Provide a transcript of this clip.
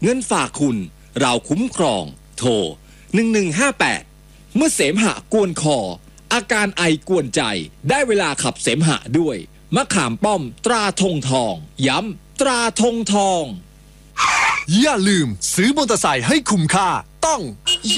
เงินฝากคุณเราคุ้มครองโทร1158เมื่อเสมหะกวนคออาการไอกวนใจได้เวลาขับเสมหะด้วยมะขามป้อมตราธงทองย้ำตราธงทองอย่าลืมซื้อมอเตอร์ไซค์ให้คุ้มค่าต้อง